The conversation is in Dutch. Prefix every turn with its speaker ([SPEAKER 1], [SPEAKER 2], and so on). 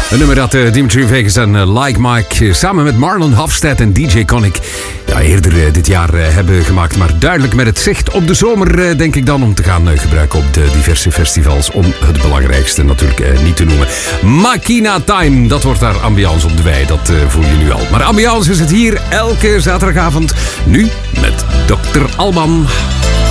[SPEAKER 1] Een nummer dat Dimitri Vegas en Like Mike samen met Marlon Hofstad en DJ Conic eerder dit jaar hebben gemaakt. Maar duidelijk met het zicht op de zomer, denk ik dan, om te gaan gebruiken op de diverse festivals. Om het belangrijkste natuurlijk niet te noemen. Makina Time, dat wordt daar ambiance op de wei. Dat voel je nu al. Maar ambiance is het hier elke zaterdagavond. Nu met Dr. Alban.